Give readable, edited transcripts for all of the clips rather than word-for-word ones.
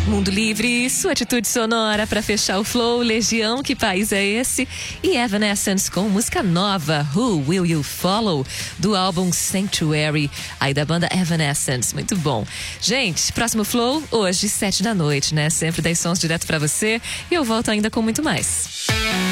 Mundo Livre, sua atitude sonora para fechar o flow. Legião, que país é esse? E Evanescence com música nova, Who Will You Follow? Do álbum Sanctuary, aí da banda Evanescence. Muito bom. Gente, próximo flow, hoje, 7 da noite, né? Sempre 10 sons direto para você. E eu volto ainda com muito mais.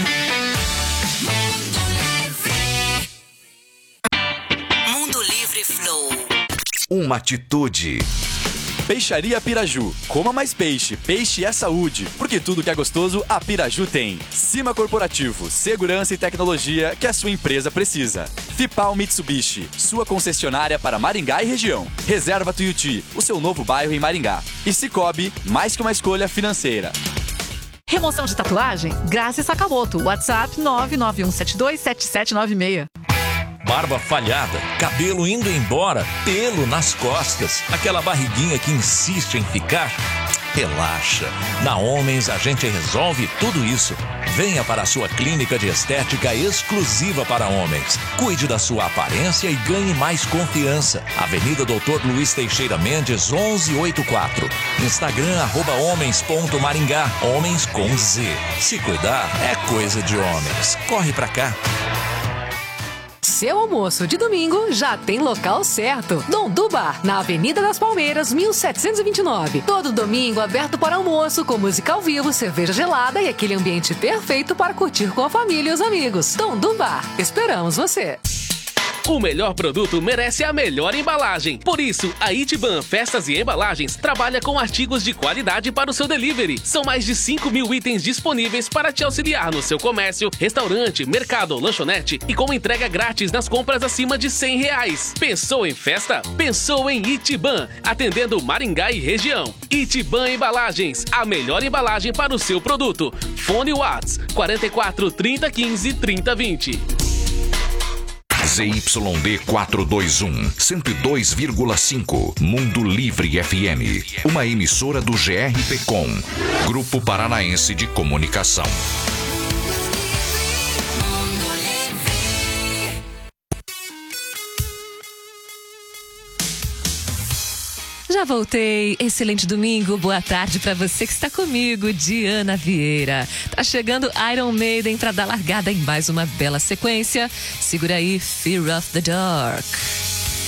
Mundo Livre Flow. Uma atitude. Peixaria Piraju. Coma mais peixe. Peixe é saúde. Porque tudo que é gostoso, a Piraju tem. Cima Corporativo. Segurança e tecnologia que a sua empresa precisa. Fipal Mitsubishi. Sua concessionária para Maringá e região. Reserva Tuiuti. O seu novo bairro em Maringá. E Cicobi. Mais que uma escolha financeira. Remoção de tatuagem? Graça Sakamoto. WhatsApp 991727796. Barba falhada, cabelo indo embora, pelo nas costas, aquela barriguinha que insiste em ficar? Relaxa. Na Homens a gente resolve tudo isso. Venha para a sua clínica de estética exclusiva para homens. Cuide da sua aparência e ganhe mais confiança. Avenida Doutor Luiz Teixeira Mendes, 1184. Instagram, @homens.maringá. Homens com Z. Se cuidar é coisa de homens. Corre pra cá. Seu almoço de domingo já tem local certo. Dondu Bar, na Avenida das Palmeiras, 1729. Todo domingo aberto para almoço, com música ao vivo, cerveja gelada e aquele ambiente perfeito para curtir com a família e os amigos. Dondu Bar, esperamos você. O melhor produto merece a melhor embalagem. Por isso, a Itiban Festas e Embalagens trabalha com artigos de qualidade para o seu delivery. São mais de 5.000 itens disponíveis para te auxiliar no seu comércio, restaurante, mercado ou lanchonete e com entrega grátis nas compras acima de R$100. Pensou em festa? Pensou em Itiban, atendendo Maringá e região. Itiban Embalagens, a melhor embalagem para o seu produto. Fone Whats 44 30 15 30 20. ZYD 421, 102,5. Mundo Livre FM. Uma emissora do GRPcom, Grupo Paranaense de Comunicação. Já voltei, excelente domingo, boa tarde pra você que está comigo, Diana Vieira. Tá chegando Iron Maiden pra dar largada em mais uma bela sequência. Segura aí, Fear of the Dark.